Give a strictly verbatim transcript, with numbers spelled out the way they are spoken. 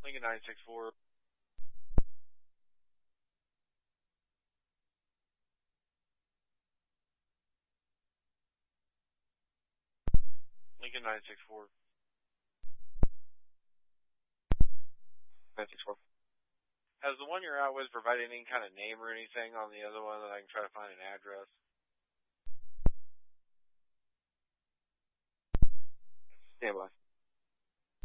Lincoln nine six four. Lincoln nine six four. nine six four. Has the one you're out with provided any kind of name or anything on the other one that I can try to find an address? Stand by.